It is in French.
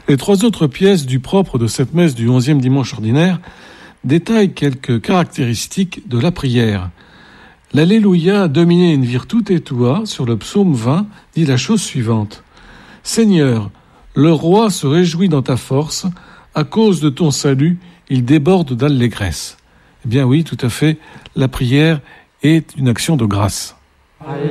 Les 3 autres pièces du propre de cette messe du 11e dimanche ordinaire détaillent quelques caractéristiques de la prière. L'Alléluia dominé in virtute tua sur le psaume 20 dit la chose suivante. Seigneur, le roi se réjouit dans ta force, à cause de ton salut, il déborde d'allégresse. Eh bien oui, tout à fait, la prière est une action de grâce.